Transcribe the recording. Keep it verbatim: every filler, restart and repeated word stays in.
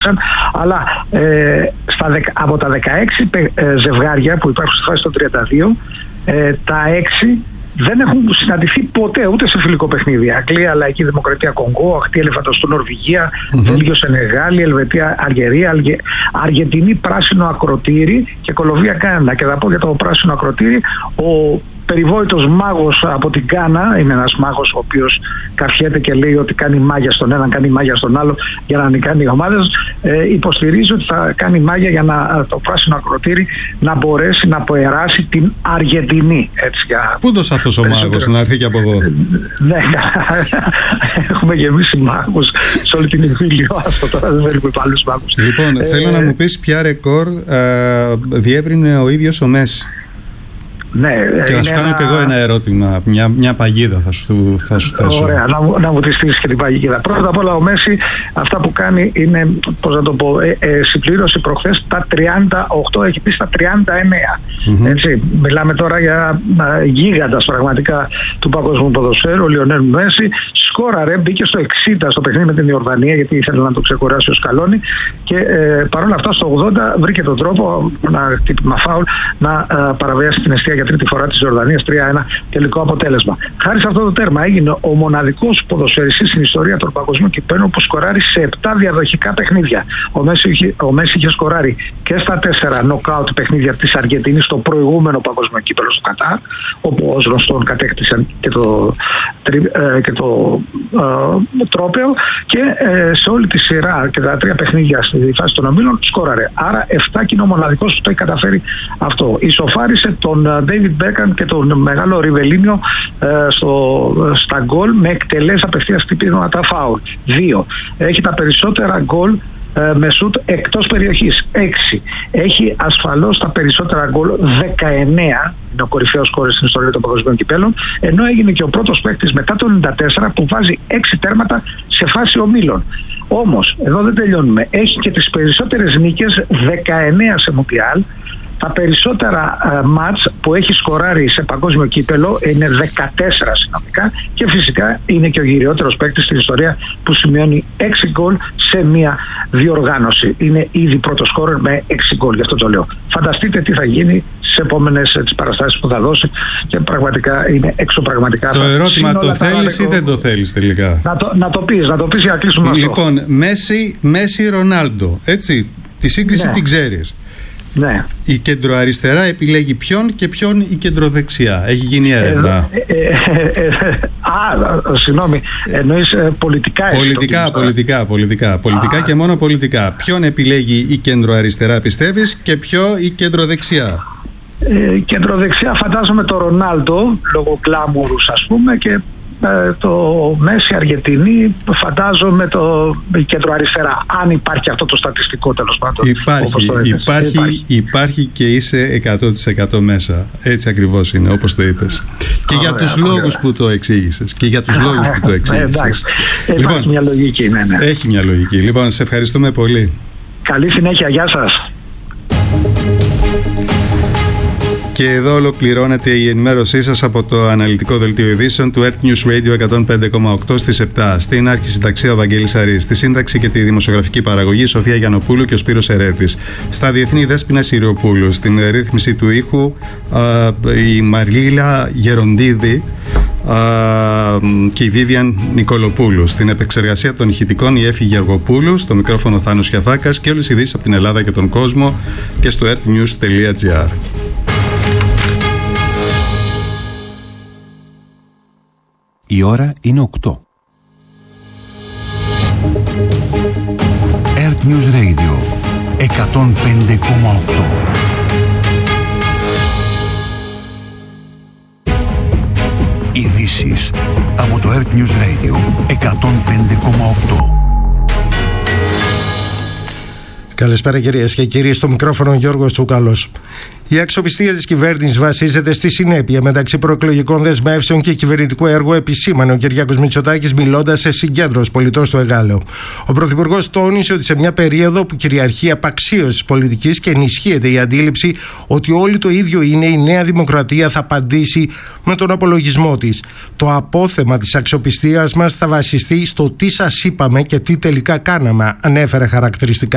υπήρξαν, αλλά ε, στα, από τα δεκαέξι ε, ζευγάρια που υπάρχουν στη φάση των τριάντα δύο, ε, τα έξι δεν έχουν συναντηθεί ποτέ ούτε σε φιλικό παιχνίδι. Αγγλία, Λαϊκή Δημοκρατία Κονγκό, Αχτή Ελεφαντοστού Νορβηγία, mm-hmm. Βέλγιο Σενεγάλη, Ελβετία Αλγερία, Αλγε... Αργεντινή Πράσινο Ακροτήρι και Κολομβία Γκάνα. Και θα πω για το Πράσινο Ακροτήρι, ο περιβόητος μάγος από την Γκάνα, είναι ένας μάγος ο οποίος καρφιέται και λέει ότι κάνει μάγια στον έναν, κάνει μάγια στον άλλο για να νικάνει οι ομάδες. Ε, υποστηρίζει ότι θα κάνει μάγια για να, το Πράσινο Ακροτήρι να μπορέσει να αποεράσει την Αργεντινή. Έτσι, για πού δώσε αυτός ο μάγος να έρθει και από εδώ? Ναι, έχουμε γεμίσει μάγους σε όλη την Ιφίλιο. Αυτό τώρα δεν θέλουμε άλλους μάγους. Λοιπόν, ε, θέλω να μου πεις ποια ρεκόρ ε, διεύρυνε ο ίδιος ο Μέση. Ναι, και θα σου κάνω ένα... και εγώ ένα ερώτημα, μια, μια παγίδα θα σου, θα σου θέσω. Ωραία, να, να μου τη στήσεις και την παγίδα. Πρώτα απ' όλα ο Μέση αυτά που κάνει είναι, πώς να το πω, ε, ε, συμπλήρωσε προχθές τα τριάντα οκτώ, έχει πει στα τριάντα εννέα. Mm-hmm. Έτσι, μιλάμε τώρα για α, γίγαντας πραγματικά του παγκόσμιου ποδοσφαίρου, ο Λιονέλ Μέση. Σκόραρε, μπήκε στο εξήντα στο παιχνίδι με την Ιορδανία, γιατί ήθελε να το ξεκουράσει ο Σκαλόνι, και ε, παρόλα αυτά στο ογδόντα βρήκε τον τρόπο, ένα χτύπημα φάουλ, να ε, παραβιάσει την εστία για τρίτη φορά της Ιορδανίας, τρία ένα τελικό αποτέλεσμα. Χάρη σε αυτό το τέρμα έγινε ο μοναδικός ποδοσφαιριστής στην ιστορία των παγκοσμίων κυπέλλων που σκοράρει σε επτά διαδοχικά παιχνίδια. Ο Μέση είχε, ο Μέση είχε σκοράρει και στα τέσσερα νοκάουτ παιχνίδια της Αργεντινής στο προηγούμενο παγκοσμίο κύπελλο στο Κατάρ, όπου ως γνωστόν κατέκτησαν και το, ε, και το ε, τρόπαιο, και ε, σε όλη τη σειρά και τα τρία παιχνίδια στη φάση των ομίλων σκόραρε. Άρα επτά και είναι ο μοναδικός που το έχει καταφέρει αυτό. Ισοφάρισε τον David Beckham και τον μεγάλο Ριβελίνιο ε, στο, στα γκολ με εκτελέσεις απευθείας χτυπήματα φάουλ. Δύο. Έχει τα περισσότερα γκολ ε, με σουτ εκτός περιοχής. Έξι. Έχει ασφαλώς τα περισσότερα γκολ, δεκαεννέα. Είναι ο κορυφαίος σκόρερ στην ιστορία των παγκοσμίων κυπέλλων. Ενώ έγινε και ο πρώτος παίκτης μετά το ενενήντα τέσσερα που βάζει έξι τέρματα σε φάση ομίλων. Όμως, εδώ δεν τελειώνουμε. Έχει και τις περισσότερες νίκες, δεκαεννέα σε Μουντιάλ. Τα περισσότερα uh, μάτς που έχει σκοράρει σε παγκόσμιο κύπελλο είναι δεκατέσσερα συνολικά, και φυσικά είναι και ο γυριότερος παίκτης στην ιστορία που σημειώνει έξι γκολ σε μία διοργάνωση. Είναι ήδη πρώτο σκόρερ με έξι γκολ, γι' αυτό το λέω. Φανταστείτε τι θα γίνει στις επόμενες τις παραστάσεις που θα δώσει, και πραγματικά είναι εξωπραγματικά. Το ερώτημα, το θέλεις ή δεν το θέλεις τελικά? Να το, να το πεις, να το πεις για να κλείσουμε αυτό. Λοιπόν, Μέση, Μέση Ρονάλντο, έτσι, τη σύγκριση ναι. την ξέρεις. Ναι. Η κεντροαριστερά επιλέγει ποιον και ποιον η κεντροδεξιά. Έχει γίνει έρευνα. Ε, ε, ε, ε, α, συγγνώμη, εννοείς ε, πολιτικά. Πολιτικά, πολιτικά, πολιτικά. Πολιτικά α, και μόνο πολιτικά. Ποιον επιλέγει η κεντροαριστερά, πιστεύεις, και ποιο η κεντροδεξιά? Ε, κεντροδεξιά φαντάζομαι το Ρονάλντο, λόγω γκλάμουρους ας πούμε, και το Μέση Αργεντινή φαντάζομαι το κέντρο αριστερά, αν υπάρχει αυτό το στατιστικό τέλος πάντων. Υπάρχει, υπάρχει, υπάρχει. υπάρχει και είσαι εκατό τοις εκατό μέσα. Έτσι ακριβώς είναι, όπως το είπες. Και ωραία, για τους ωραία. λόγους που το εξήγησες. Και για τους λόγους που το εξήγησες. Λοιπόν, έχει μια λογική, ναι, ναι. Έχει μια λογική. Λοιπόν, σε ευχαριστούμε πολύ. Καλή συνέχεια, γεια σας. Και εδώ ολοκληρώνεται η ενημέρωσή σας από το αναλυτικό δελτίο ειδήσεων του Earth News Radio εκατόν πέντε κόμμα οκτώ στις επτά. Στην αρχισυνταξία ο Βαγγέλης Αρής. Στη σύνταξη και τη δημοσιογραφική παραγωγή Σοφία Γιαννοπούλου και ο Σπύρος Ερέτης. Στα διεθνή Δέσποινα Συριοπούλου. Στην ρύθμιση του ήχου α, η Μαρίλα Γεροντίδη α, και η Βίβιαν Νικολοπούλου. Στην επεξεργασία των ηχητικών η Έφη Γεωργοπούλου. Στο μικρόφωνο Θάνος Χιαφάκας, και όλες οι ειδήσεις από την Ελλάδα και τον κόσμο και στο earthnews τελεία gr. Η ώρα είναι οκτώ. Earth News Radio εκατόν πέντε κόμμα οκτώ. Ειδήσεις από το Earth News Radio εκατόν πέντε κόμμα οκτώ. Καλησπέρα κυρίες και κύριοι, στο μικρόφωνο Γιώργος Τσούκαλος. Η αξιοπιστία της κυβέρνησης βασίζεται στη συνέπεια μεταξύ προεκλογικών δεσμεύσεων και κυβερνητικού έργου, επισήμανε ο Κυριάκος Μητσοτάκης μιλώντας σε συγκέντρωση πολιτών στο Εγάλεο. Ο Πρωθυπουργός τόνισε ότι σε μια περίοδο που κυριαρχεί η απαξίωση της πολιτικής και ενισχύεται η αντίληψη ότι όλοι το ίδιο είναι, η Νέα Δημοκρατία θα απαντήσει με τον απολογισμό της. Το απόθεμα της αξιοπιστίας μας θα βασιστεί στο τι σας είπαμε και τι τελικά κάναμε, ανέφερε χαρακτηριστικά.